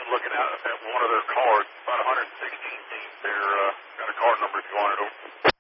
I'm looking at one of their cards, about 116 teams there. Got a card number if you want it over.